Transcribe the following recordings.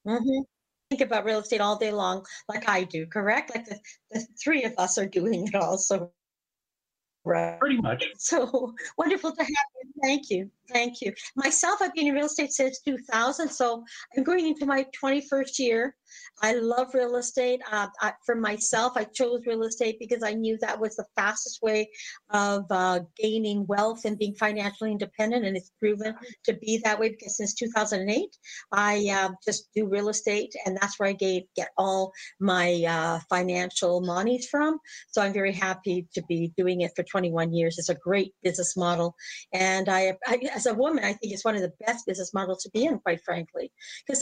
Mhm. Think about real estate all day long, like I do, correct? Like the three of us are doing it all. So right. Pretty much. So wonderful to have you. Thank you. Thank you. Myself, I've been in real estate since 2000. So I'm going into my 21st year. I love real estate. For myself, I chose real estate because I knew that was the fastest way of gaining wealth and being financially independent. And it's proven to be that way because since 2008, I just do real estate. And that's where get all my financial monies from. So I'm very happy to be doing it for 21 years. It's a great business model. And as a woman, I think it's one of the best business models to be in, quite frankly, because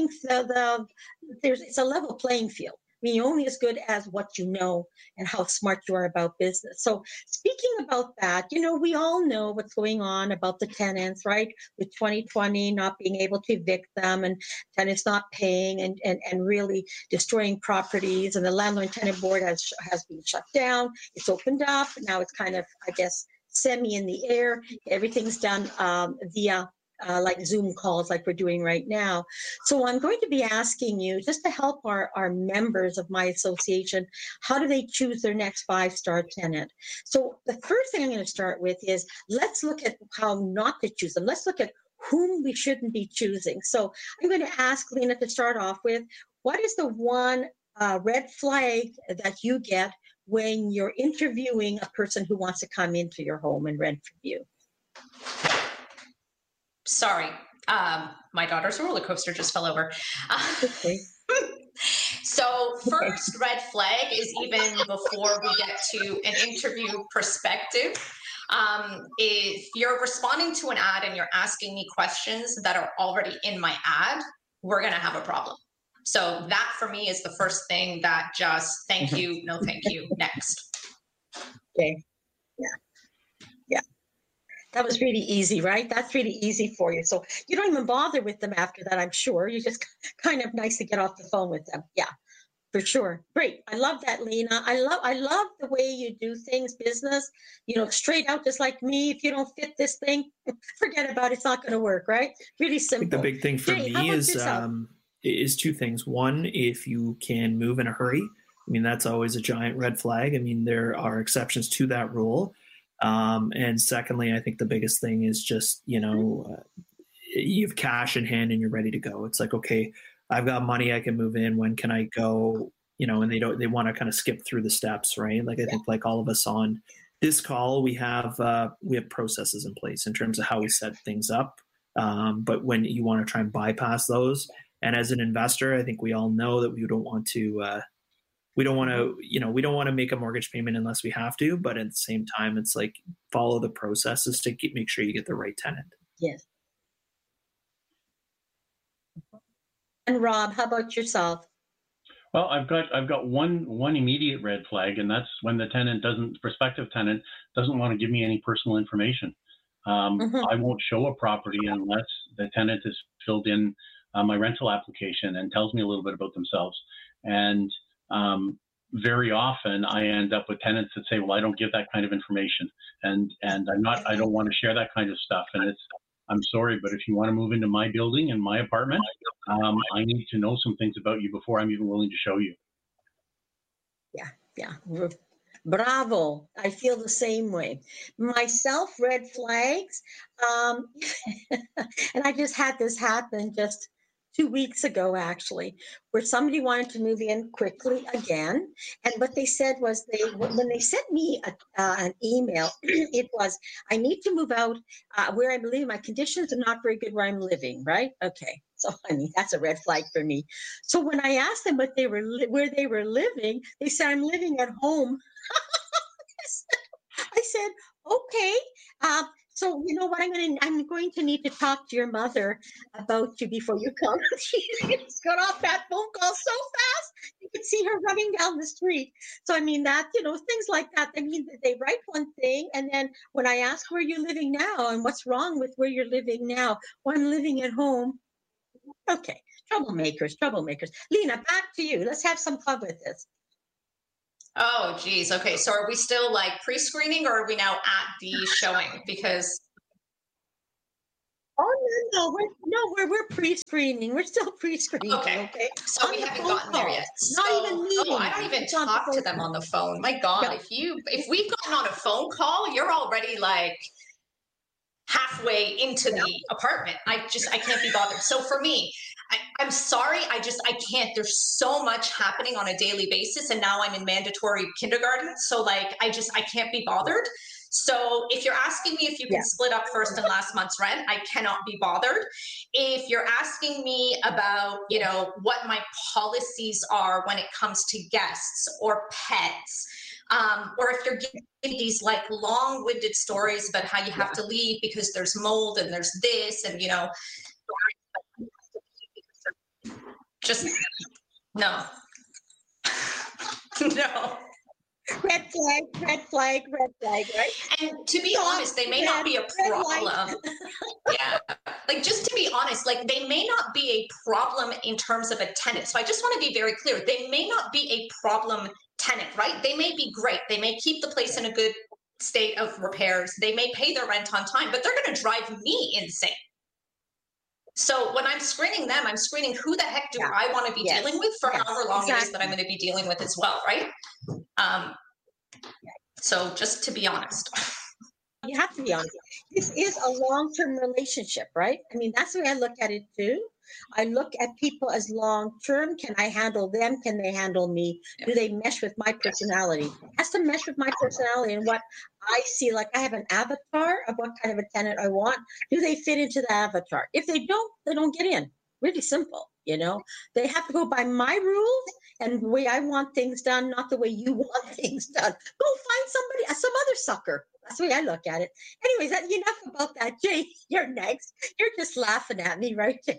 it's a level playing field. I mean, you're only as good as what you know and how smart you are about business. So speaking about that, we all know what's going on about the tenants, right? With 2020 not being able to evict them and tenants not paying and really destroying properties. And the landlord and tenant board has been shut down. It's opened up. Now it's kind of, I guess, semi in the air. Everything's done via like Zoom calls like we're doing right now. So I'm going to be asking you just to help our members of my association, how do they choose their next five-star tenant? So the first thing I'm going to start with is let's look at how not to choose them. Let's look at whom we shouldn't be choosing. So I'm going to ask Lena to start off with, what is the one red flag that you get when you're interviewing a person who wants to come into your home and rent from you? Sorry, my daughter's roller coaster just fell over. Okay. So first red flag is even before we get to an interview perspective. If you're responding to an ad and you're asking me questions that are already in my ad, we're going to have a problem. So that for me is the first thing that just thank you, no thank you, next. Okay. Yeah. That was really easy, right? That's really easy for you. So you don't even bother with them after that, I'm sure. You just kind of nice to get off the phone with them. Yeah, for sure. Great. I love that, Lena. I love the way you do things, business, straight out, just like me. If you don't fit this thing, forget about it. It's not going to work, right? Really simple. I think the big thing for Jay, me is two things. One, if you can move in a hurry, I mean, that's always a giant red flag. I mean, there are exceptions to that rule. And secondly, I think the biggest thing is just, you have cash in hand and you're ready to go. It's like, okay, I've got money, I can move in. When can I go? And they want to kind of skip through the steps, right? Like I think like all of us on this call, we have processes in place in terms of how we set things up. But when you want to try and bypass those, and as an investor, I think we all know that we don't want to, we don't want to make a mortgage payment unless we have to, but at the same time, it's like follow the processes to make sure you get the right tenant. Yes. And Rob, how about yourself? Well, I've got one immediate red flag, and that's when the prospective tenant doesn't want to give me any personal information. I won't show a property unless the tenant has filled in my rental application and tells me a little bit about themselves. And very often I end up with tenants that say, well, I don't give that kind of information, and I don't want to share that kind of stuff. And I'm sorry, but if you want to move into my building and my apartment, I need to know some things about you before I'm even willing to show you. Yeah. Bravo. I feel the same way. Myself, red flags. And I just had this happen just 2 weeks ago, actually, where somebody wanted to move in quickly again. And what they said was when they sent me an email, it was, I need to move out where I'm living. My conditions are not very good where I'm living, right? Okay. So, I mean, that's a red flag for me. So when I asked them where they were living, they said, I'm living at home. I said, okay. So you know what? I'm going to need to talk to your mother about you before you come. She just got off that phone call so fast. You could see her running down the street. So I mean that, things like that. I mean, they write one thing, and then when I ask where you're living now and what's wrong with where you're living now, well, I'm living at home. Okay, troublemakers. Lena, back to you. Let's have some fun with this. Oh, geez. Okay. So are we still like pre-screening or are we now at the showing? Because. Oh, We're pre-screening. We're still pre-screening. Okay. So we haven't gotten there yet. Not even meeting. No, I don't even talk to them on the phone. My God, if we've gotten on a phone call, you're already like halfway into the apartment. I can't be bothered. So for me, I'm sorry. I can't. There's so much happening on a daily basis. And now I'm in mandatory kindergarten. So like, I can't be bothered. So if you're asking me if you can split up first and last month's rent, I cannot be bothered. If you're asking me about, what my policies are when it comes to guests or pets, or if you're giving these like long-winded stories about how you have to leave because there's mold and there's this and, just no. No. Red flag, right? And to be honest, they may not be a problem. Yeah. Like, just to be honest, like, they may not be a problem in terms of a tenant. So I just want to be very clear. They may not be a problem tenant, right? They may be great. They may keep the place in a good state of repairs. They may pay their rent on time, but they're going to drive me insane. So when I'm screening them, I'm screening who the heck do I want to be dealing with for however long it is that I'm going to be dealing with as well, right? So just to be honest. You have to be honest. This is a long-term relationship, right? I mean, that's the way I look at it too. I look at people as long-term. Can I handle them? Can they handle me? Yeah. Do they mesh with my personality? It has to mesh with my personality and what I see. Like, I have an avatar of what kind of a tenant I want. Do they fit into the avatar? If they don't get in. Really simple, They have to go by my rules and the way I want things done, not the way you want things done. Go find some other sucker. That's the way I look at it. Anyways, enough about that. Jay, you're next. You're just laughing at me, right, Jay?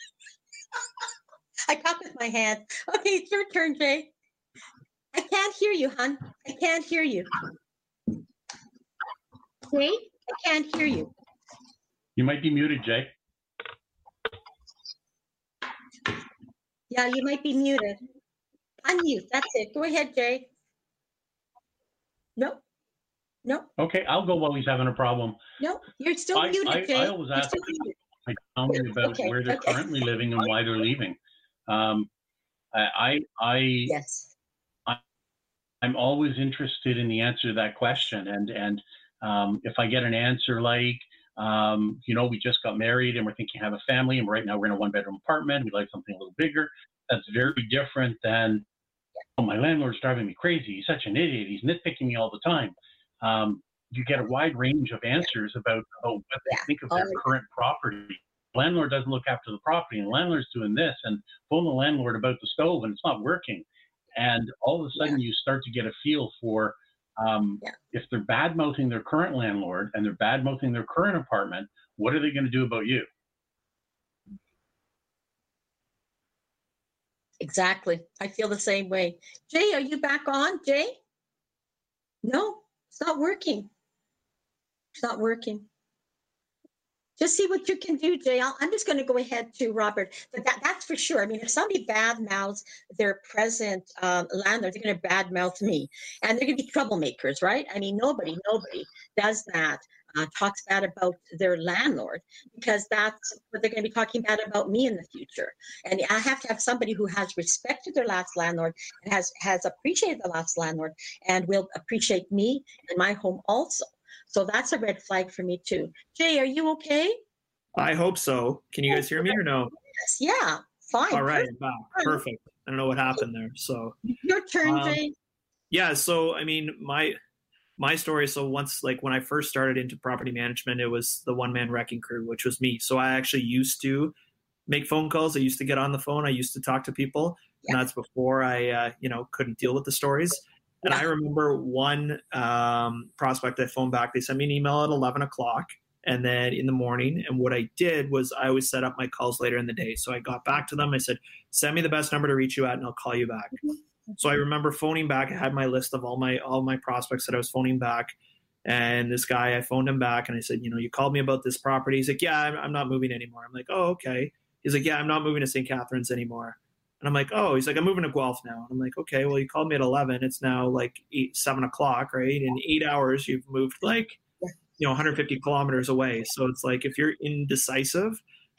I talk with my hands. Okay, it's your turn, Jay. I can't hear you, hon. I can't hear you. Jay, I can't hear you. You might be muted, Jay. Yeah, you might be muted. Unmute. That's it. Go ahead, Jay. Nope. Okay, I'll go while he's having a problem. No, you're still muted, Jay. I always ask people about where they're currently living and why they're leaving. Yes. I'm always interested in the answer to that question, and if I get an answer like, we just got married and we're thinking have a family, and right now we're in a one-bedroom apartment, we'd like something a little bigger. That's very different than, my landlord's driving me crazy. He's such an idiot. He's nitpicking me all the time. You get a wide range of answers about what they think of their current property. The landlord doesn't look after the property, and the landlord's doing this, and phone the landlord about the stove, and it's not working. And all of a sudden, you start to get a feel for if they're bad-mouthing their current landlord and they're bad-mouthing their current apartment, what are they going to do about you? Exactly. I feel the same way. Jay, are you back on, Jay? No, it's not working. It's not working. Just see what you can do, Jay. I'm just going to go ahead to Robert. But that's for sure. I mean, if somebody bad mouths their present landlord, they're going to bad mouth me. And they're going to be troublemakers, right? I mean, nobody does that, talks bad about their landlord, because that's what they're going to be talking bad about me in the future. And I have to have somebody who has respected their last landlord and has appreciated the last landlord and will appreciate me and my home also. So that's a red flag for me too. Jay, are you okay? I hope so. Can you guys hear me or no? Yes. Yeah. Fine. All right. Wow. Perfect. I don't know what happened there. So your turn, Jay. Yeah. So, I mean, my story. So once, like when I first started into property management, it was the one-man wrecking crew, which was me. So I actually used to make phone calls. I used to get on the phone. I used to talk to people. And that's before I, couldn't deal with the stories. And I remember one prospect I phoned back. They sent me an email at 11 o'clock and then in the morning. And what I did was I always set up my calls later in the day. So I got back to them. I said, send me the best number to reach you at and I'll call you back. Mm-hmm. So I remember phoning back. I had my list of all my prospects that I was phoning back. And this guy, I phoned him back and I said, you called me about this property. He's like, yeah, I'm not moving anymore. I'm like, oh, okay. He's like, yeah, I'm not moving to St. Catharines anymore. And I'm like, oh, he's like, I'm moving to Guelph now. And I'm like, okay, well, you called me at 11. It's now like 7 o'clock, right? In 8 hours, you've moved 150 kilometers away. So it's like, if you're indecisive,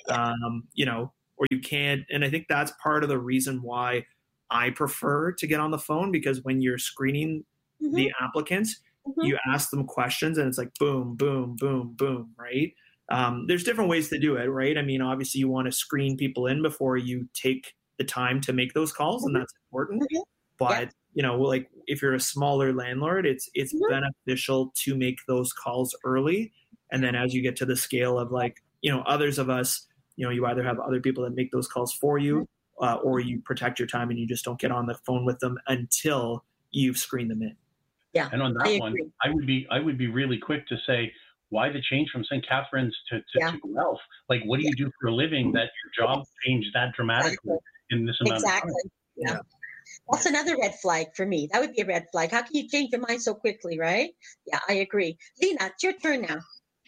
or you can't. And I think that's part of the reason why I prefer to get on the phone, because when you're screening the applicants, you ask them questions and it's like boom, boom, boom, boom, right? There's different ways to do it, right? I mean, obviously you want to screen people in before you take the time to make those calls, and that's important. But like if you're a smaller landlord, it's beneficial to make those calls early. And then as you get to the scale of like, others of us, you either have other people that make those calls for you, or you protect your time and you just don't get on the phone with them until you've screened them in. Yeah. And on that one, I would be really quick to say, why the change from St. Catharines to Guelph? Like, what do you do for a living that your job changed that dramatically in this amount of time? Yeah. That's another red flag for me. That would be a red flag. How can you change your mind so quickly, right? Yeah, I agree. Lena, it's your turn now.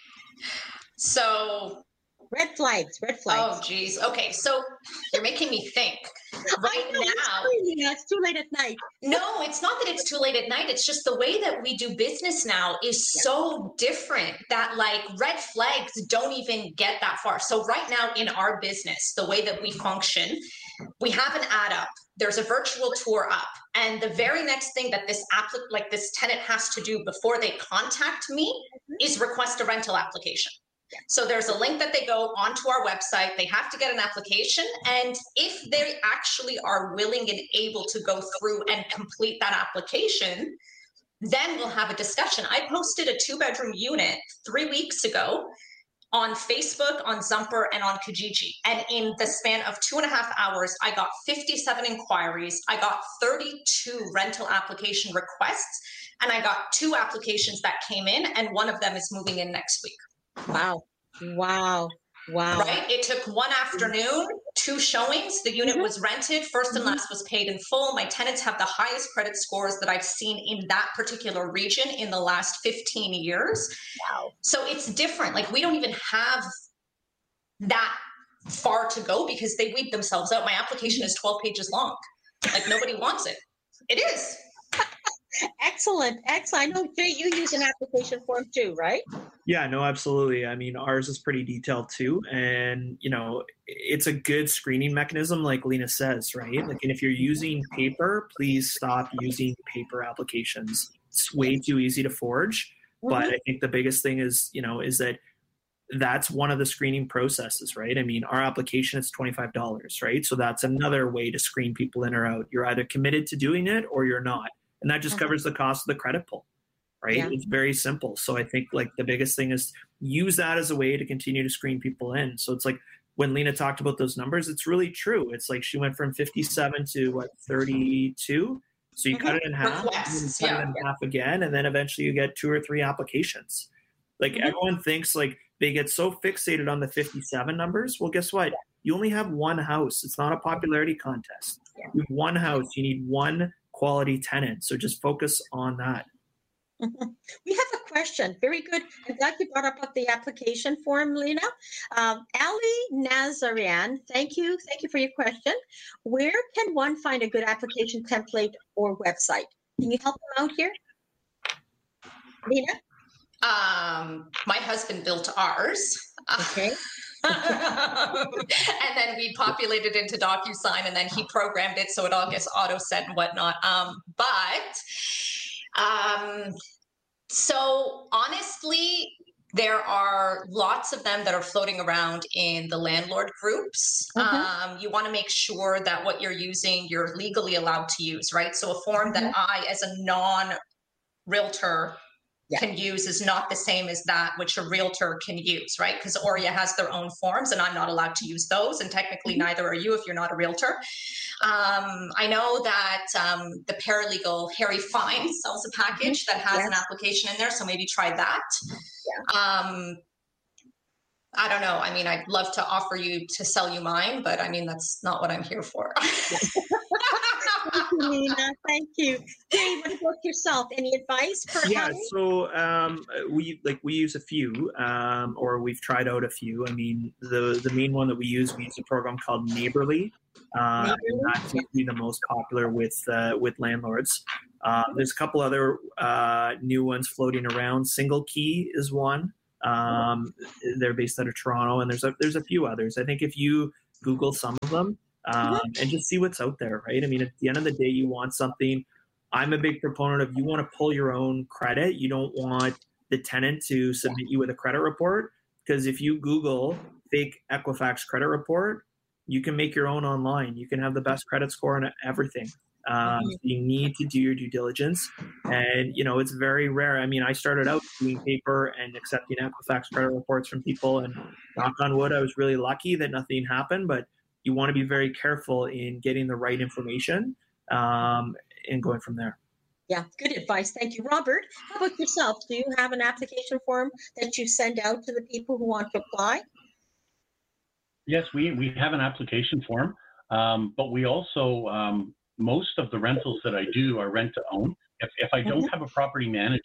So red flags. Oh, geez. Okay, so you're making me think. Right now, it's too late at night. No, it's not that it's too late at night. It's just the way that we do business now is so different that like red flags don't even get that far. So right now in our business, the way that we function, we have an ad up. There's a virtual tour up, and the very next thing that this tenant has to do before they contact me is request a rental application. So there's a link that they go onto our website. They have to get an application. And if they actually are willing and able to go through and complete that application, then we'll have a discussion. I posted a 2-bedroom unit 3 weeks ago on Facebook, on Zumper, and on Kijiji. And in the span of 2.5 hours, I got 57 inquiries. I got 32 rental application requests, and I got 2 applications that came in, and one of them is moving in next week. Wow. Right? It took one afternoon, 2 showings. The unit was rented. First and last was paid in full. My tenants have the highest credit scores that I've seen in that particular region in the last 15 years. Wow. So it's different. Like we don't even have that far to go because they weed themselves out. My application is 12 pages long. Like nobody wants it. It is. Excellent. I know, Jay, you use an application form too, right? Yeah, no, absolutely. I mean, ours is pretty detailed too. And, it's a good screening mechanism, like Lena says, right? Like, and if you're using paper, please stop using paper applications. It's way too easy to forge. But I think the biggest thing is, is that that's one of the screening processes, right? I mean, our application is $25, right? So that's another way to screen people in or out. You're either committed to doing it or you're not. And that just covers the cost of the credit pull, right? Yeah. It's very simple. So I think like the biggest thing is use that as a way to continue to screen people in. So it's like when Lena talked about those numbers, it's really true. It's like she went from 57 to 32. So you cut it in half, and cut it in half again, and then eventually you get 2 or 3 applications. Like everyone thinks like they get so fixated on the 57 numbers. Well, guess what? You only have one house. It's not a popularity contest. You have one house. You need one quality tenant. So just focus on that. We have a question. Very good. I'm glad you brought up the application form, Lena. Ali Nazarian, thank you. Thank you for your question. Where can one find a good application template or website? Can you help them out here? Lena? My husband built ours. Okay. And then we populated into DocuSign, and then he programmed it so it all gets auto sent and whatnot. So honestly, there are lots of them that are floating around in the landlord groups. You want to make sure that what you're using, you're legally allowed to use, right? So a form that I, as a non-realtor, can use is not the same as that which a realtor can use, right? Because OREA has their own forms and I'm not allowed to use those. And technically neither are you if you're not a realtor. I know that the paralegal Harry Fine sells a package that has an application in there. So maybe try that. I don't know. I mean, I'd love to offer you to sell you mine, but I mean, that's not what I'm here for. Thank you, Lena. Thank you. Jay, what about yourself? Any advice for so we use a few, or we've tried out a few. I mean, the main one that we use a program called Neighborly. And that seems to be the most popular with landlords. There's a couple other new ones floating around. Single Key is one. They're based out of Toronto, and there's a few others. I think if you Google some of them and just see what's out there, right? I mean, at the end of the day, you want something. I'm a big proponent of you want to pull your own credit. You don't want the tenant to submit you with a credit report, because if you Google fake Equifax credit report, you can make your own online. You can have the best credit score and everything. You need to do your due diligence, and it's very rare. I mean, I started out doing paper and accepting Equifax credit reports from people, and knock on wood, I was really lucky that nothing happened. But you want to be very careful in getting the right information and going from there. Yeah, good advice. Thank you, Robert. How about yourself? Do you have an application form that you send out to the people who want to apply? Yes, we have an application form, but we also most of the rentals that I do are rent to own. If I don't have a property manager,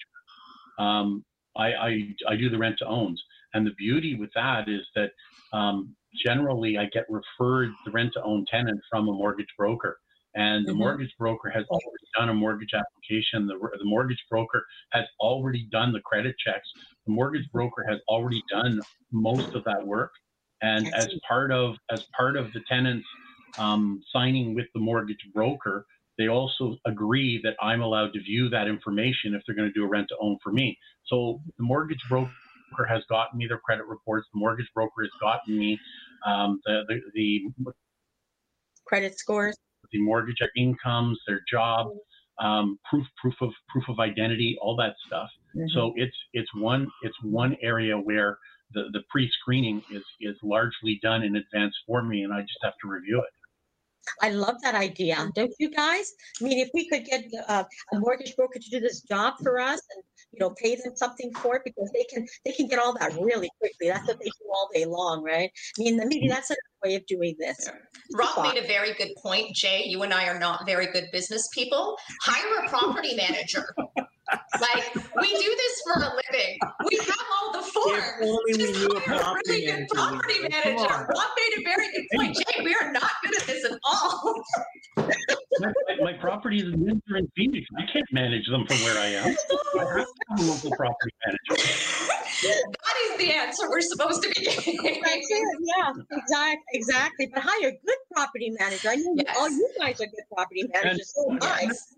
I do the rent to owns. And the beauty with that is that generally I get referred the rent to own tenant from a mortgage broker. And the mortgage broker has already done a mortgage application. The mortgage broker has already done the credit checks. The mortgage broker has already done most of that work. And as part of the tenants signing with the mortgage broker, they also agree that I'm allowed to view that information if they're going to do a rent to own for me. So the mortgage broker has gotten me their credit reports. The mortgage broker has gotten me the credit scores, the mortgage incomes, their job, proof of identity, all that stuff. So it's one area where the pre-screening is largely done in advance for me, and I just have to review it. I love that idea. Don't you guys? I mean, if we could get a mortgage broker to do this job for us and, pay them something for it, because they can get all that really quickly. That's what they do all day long, right? I mean, maybe that's a way of doing this. Yeah. Rob made a very good point, Jay. You and I are not very good business people. Hire a property manager. Like, we do this for a living. We have all the forms. If only we knew a property manager. Rob made a very good point. Jay, we are not good at this at all. My property is in Windsor and Phoenix. I can't manage them from where I am. I have to have a local property manager. That is the answer we're supposed to be getting. Yeah, exactly. But hire a good property manager. I know all you guys are good property managers. So nice.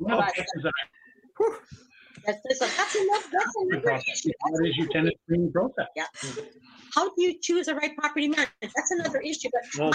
That's another issue. What is your tenant screening process? Yeah. How do you choose the right property manager? That's another issue. But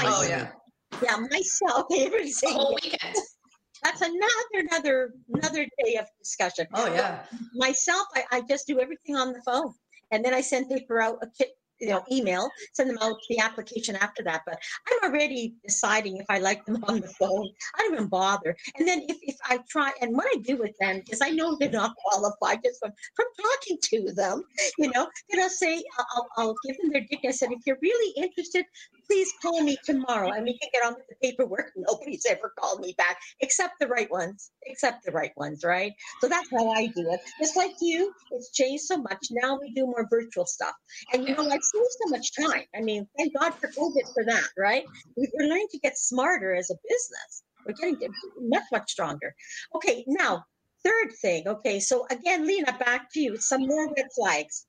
myself. Okay, everybody's saying whole weekend. That's another day of discussion. Oh yeah. Myself, I just do everything on the phone, and then I send paper out, email, send them out the application after that. But I'm already deciding if I like them on the phone. I don't even bother. And then if I try, and what I do with them is I know they're not qualified just from talking to them, then I'll say, I'll give them their dignity. I said, if you're really interested, please call me tomorrow and we can get on with the paperwork. Nobody's ever called me back except the right ones, right? So that's how I do it. Just like you, it's changed so much. Now we do more virtual stuff. And I save so much time. I mean, thank God for COVID for that, right? We're learning to get smarter as a business. We're getting much, much stronger. Okay, now, third thing. Okay, so again, Lena, back to you. Some more red flags.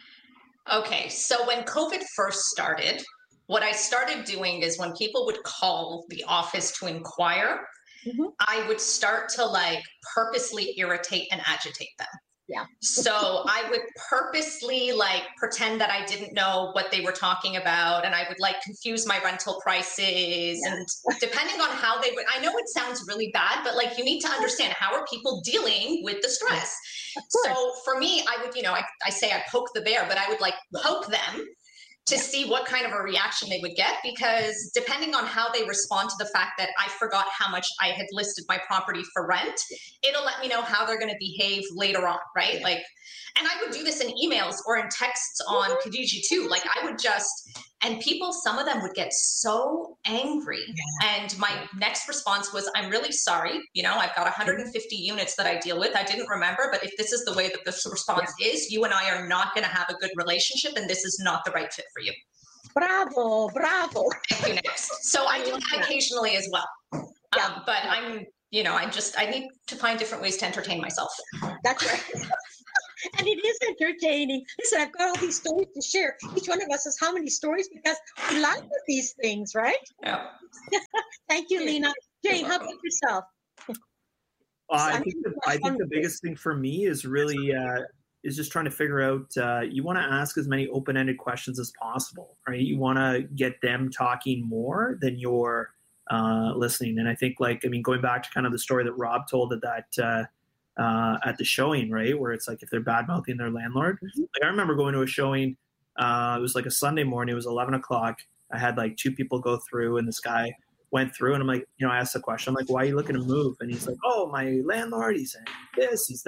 Okay, so when COVID first started, what I started doing is when people would call the office to inquire, I would start to purposely irritate and agitate them. Yeah. So I would purposely pretend that I didn't know what they were talking about, and I would confuse my rental prices, and depending on how they would, I know it sounds really bad, but you need to understand, how are people dealing with the stress? So for me, I would, I say I poke the bear, but I would poke them to see what kind of a reaction they would get, because depending on how they respond to the fact that I forgot how much I had listed my property for rent, it'll let me know how they're going to behave later on, right? And I would do this in emails or in texts on Kijiji too. I would and people, some of them would get so angry. Yeah. And my next response was, I'm really sorry. I've got 150 units that I deal with. I didn't remember, but if this is the way that this response is, you and I are not going to have a good relationship, and this is not the right fit for you. Bravo. Thank you, next. So I do that occasionally as well. But I'm, I need to find different ways to entertain myself. That's right. And it is entertaining. Listen, I've got all these stories to share. Each one of us has how many stories because we like these things, right? Yeah. Thank you, Lena. Jane, how about yourself? I think the biggest thing for me is really is just trying to figure out. You want to ask as many open-ended questions as possible, right? You want to get them talking more than you're listening. And I think, going back to kind of the story that Rob told at the showing, right, where it's like if they're bad mouthing their landlord. Mm-hmm. Like I remember going to a showing. It was like a Sunday morning. It was 11 o'clock. I had like 2 people go through, and this guy went through, and I'm like, I asked the question, I'm like, why are you looking to move? And he's like, oh, my landlord, he's saying this, he's